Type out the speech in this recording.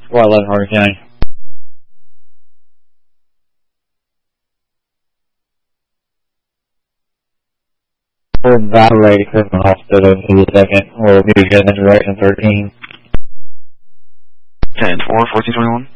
Squad 11, Harney County. We're evaluating Christmas Hospital for the second. We'll give you guys direction 13. 10-4, 1421.